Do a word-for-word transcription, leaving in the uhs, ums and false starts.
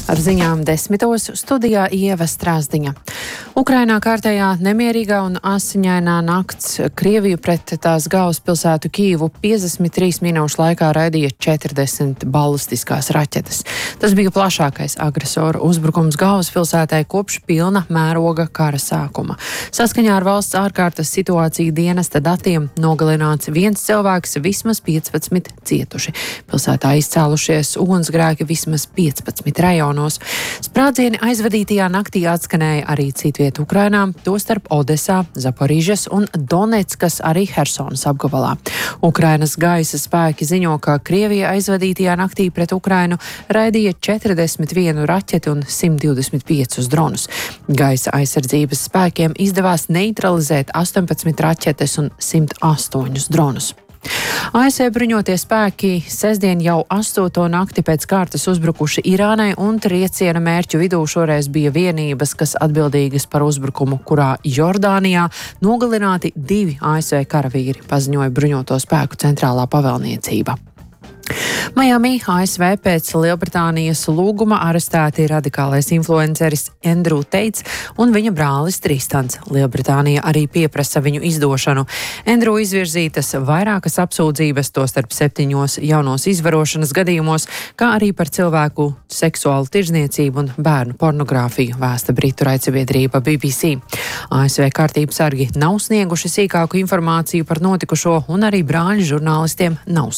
Ar ziņām desmitos studijā Ieva Strāzdiņa. Ukrainā kārtējā nemierīgā un asiņainā nakts Krieviju pret tās galvaspilsētu Kijivu piecdesmit trīs minūšu laikā raidīja četrdesmit balistiskās raķetes. Tas bija plašākais agresoru uzbrukums galvaspilsētai kopš pilna mēroga kara sākuma. Saskaņā ar valsts ārkārtas situāciju dienesta datiem nogalināts viens cilvēks, vismaz piecpadsmit cietuši. Pilsētā izcēlušies ugunsgrēki vismaz piecpadsmit rajonos. Sprādzieni aizvadītajā naktī atskanēja arī citviet Ukrainā, tostarp Odesā, Zaporīžas un Doneckas, arī Hersonas apgabalā. Ukrainas gaisa spēki ziņo, ka Krievija aizvadītajā naktī pret Ukrainu raidīja četrdesmit vienu raķeti un simt divdesmit piecus dronus. Gaisa aizsardzības spēkiem izdevās neutralizēt astoņpadsmit raķetes un simt astoņus dronus. A S V bruņotie spēki sestdien jau astoto nakti pēc kārtas uzbrukuši Irānai, un trieciena mērķu vidū šoreiz bija vienības, kas atbildīgas par uzbrukumu, kurā Jordānijā nogalināti divi A S V karavīri, paziņoja bruņoto spēku centrālā pavēlniecība. Miami, A S V pēc Lielbritānijas lūguma arestēti radikālais influenceris Andrew Teits un viņa brālis Tristans. Lielbritānija arī pieprasa viņu izdošanu. Andrew izvirzītas vairākas apsūdzības, tostarp septiņos jaunos izvarošanas gadījumos, kā arī par cilvēku seksuālu tirdzniecību un bērnu pornogrāfiju, vēsta britu raidsabiedrība B B C. A S V kārtības sargi nav snieguši sīkāku informāciju par notikušo, un arī brāļi žurnālistiem nav